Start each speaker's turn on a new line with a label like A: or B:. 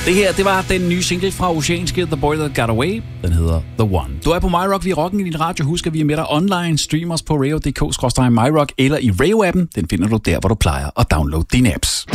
A: Det her, det var den nye single fra Oceanske, The Boy That Got Away. Den hedder The One. Du er på MyRock, vi er rocken i din radio. Husk, at vi er med dig online. Stream os på radio.dk/myrock eller i Radio-appen. Den finder du der, hvor du plejer at downloade dine apps.